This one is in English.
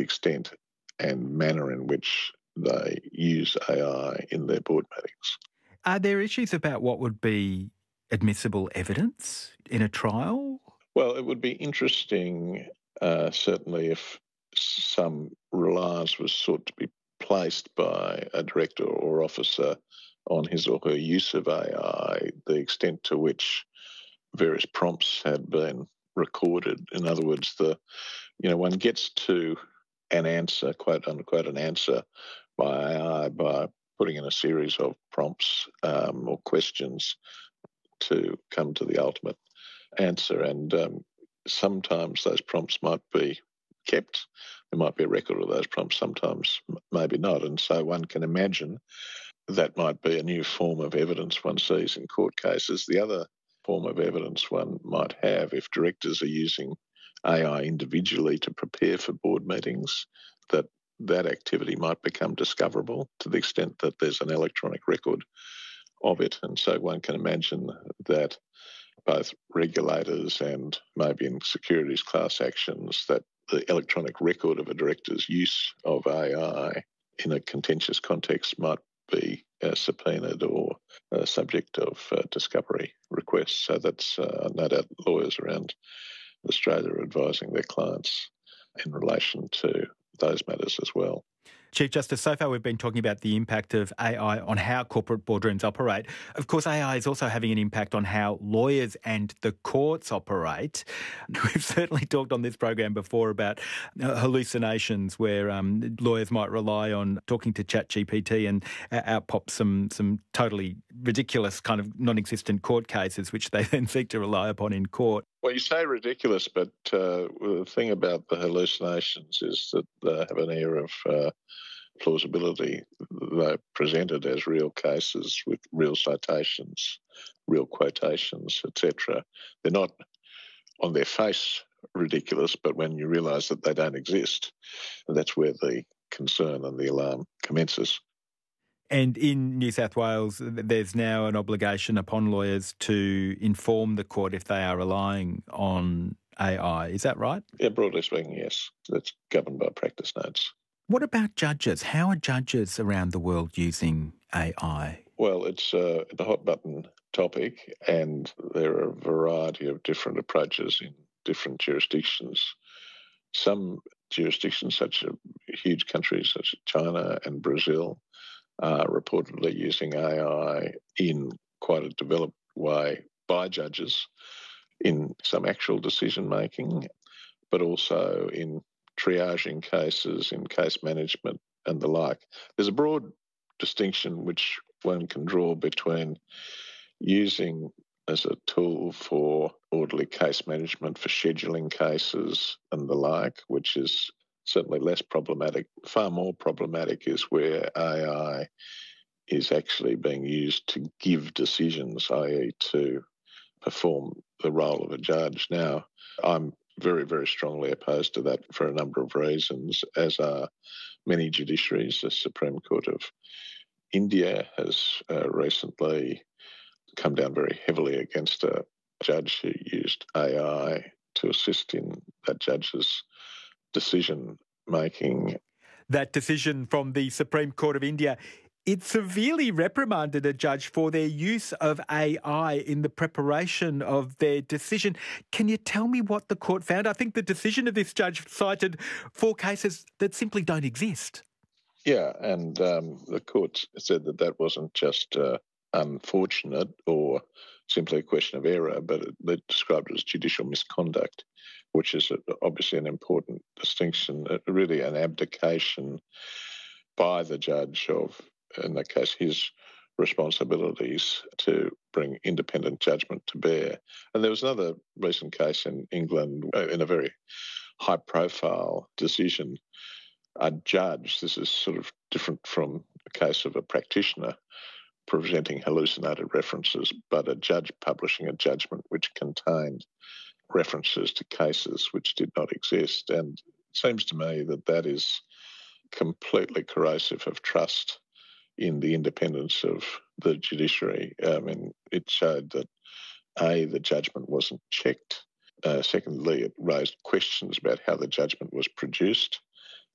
extent and manner in which they use AI in their board meetings. Are there issues about what would be admissible evidence in a trial? Well, it would be interesting, certainly, if some reliance was sought to be placed by a director or officer on his or her use of AI, the extent to which various prompts had been recorded. In other words, one gets to an answer, quote unquote, an answer by AI by putting in a series of prompts or questions to come to the ultimate answer. And sometimes those prompts might be kept. There might be a record of those prompts, sometimes maybe not. And so one can imagine that might be a new form of evidence one sees in court cases. The other form of evidence one might have if directors are using AI individually to prepare for board meetings, that activity might become discoverable to the extent that there's an electronic record of it. And so one can imagine that both regulators and maybe in securities class actions, that the electronic record of a director's use of AI in a contentious context might be subpoenaed or subject of discovery requests. So that's no doubt lawyers around Australia are advising their clients in relation to those matters as well. Chief Justice, so far we've been talking about the impact of AI on how corporate boardrooms operate. Of course, AI is also having an impact on how lawyers and the courts operate. We've certainly talked on this program before about hallucinations where lawyers might rely on talking to ChatGPT and out pop some totally ridiculous kind of non-existent court cases which they then seek to rely upon in court. Well, you say ridiculous, but the thing about the hallucinations is that they have an air of plausibility. They're presented as real cases with real citations, real quotations, etc. They're not on their face ridiculous, but when you realise that they don't exist, that's where the concern and the alarm commences. And in New South Wales, there's now an obligation upon lawyers to inform the court if they are relying on AI. Is that right? Yeah, broadly speaking, yes. That's governed by practice notes. What about judges? How are judges around the world using AI? Well, it's a hot-button topic, and there are a variety of different approaches in different jurisdictions. Some jurisdictions, such as huge countries such as China and Brazil, are reportedly using AI in quite a developed way by judges in some actual decision-making, but also in triaging cases, in case management and the like. There's a broad distinction which one can draw between using as a tool for orderly case management, for scheduling cases and the like, which is certainly less problematic. Far more problematic is where AI is actually being used to give decisions, i.e. to perform the role of a judge. Now, I'm very, very strongly opposed to that for a number of reasons, as are many judiciaries. The Supreme Court of India has recently come down very heavily against a judge who used AI to assist in that judge's decision making. That decision from the Supreme Court of India, it severely reprimanded a judge for their use of AI in the preparation of their decision. Can you tell me what the court found? I think the decision of this judge cited 4 cases that simply don't exist. Yeah, and the court said that wasn't just unfortunate or simply a question of error, but they described it as judicial misconduct, which is obviously an important distinction, really an abdication by the judge of, in that case, his responsibilities to bring independent judgment to bear. And there was another recent case in England in a very high-profile decision. A judge, this is sort of different from a case of a practitioner presenting hallucinated references, but a judge publishing a judgment which contained references to cases which did not exist. And it seems to me that is completely corrosive of trust in the independence of the judiciary. I mean, it showed that, A, the judgment wasn't checked. Secondly, it raised questions about how the judgment was produced.